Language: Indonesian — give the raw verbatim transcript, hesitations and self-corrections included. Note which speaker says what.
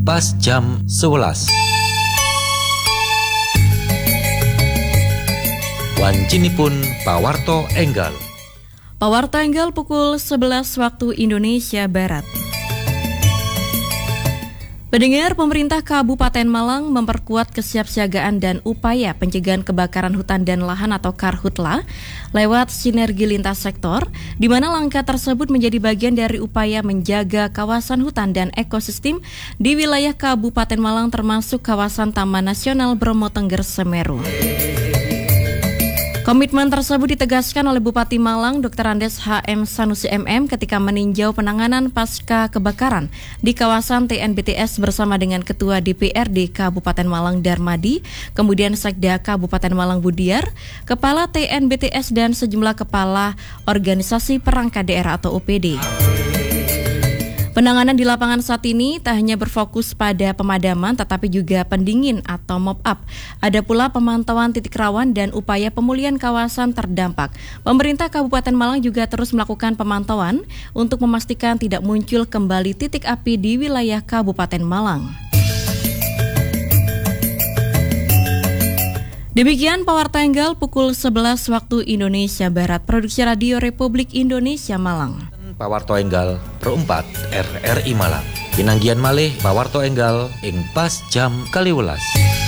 Speaker 1: pas jam sebelas. Wancinipun pawarto enggal.
Speaker 2: Pawarto enggal pukul sebelas waktu Indonesia Barat. Pendengar, pemerintah Kabupaten Malang memperkuat kesiapsiagaan dan upaya pencegahan kebakaran hutan dan lahan atau Karhutla lewat sinergi lintas sektor, di mana langkah tersebut menjadi bagian dari upaya menjaga kawasan hutan dan ekosistem di wilayah Kabupaten Malang termasuk kawasan Taman Nasional Bromo Tengger Semeru. Komitmen tersebut ditegaskan oleh Bupati Malang, Doktor Andes H M Sanusi M M ketika meninjau penanganan pasca kebakaran di kawasan T N B T S bersama dengan Ketua D P R D Kabupaten Malang Darmadi, kemudian Sekda Kabupaten Malang Budiar, Kepala T N B T S dan sejumlah kepala organisasi perangkat daerah atau O P D. Penanganan di lapangan saat ini tak hanya berfokus pada pemadaman tetapi juga pendingin atau mop up. Ada pula pemantauan titik rawan dan upaya pemulihan kawasan terdampak. Pemerintah Kabupaten Malang juga terus melakukan pemantauan untuk memastikan tidak muncul kembali titik api di wilayah Kabupaten Malang. Demikian Pawarto Enggal pukul sebelas waktu Indonesia Barat. Produksi Radio Republik Indonesia Malang.
Speaker 1: Pawarto enggal perempat R R I Malang. Pinanggian malih Pawarto enggal ing pas jam kaliwelas.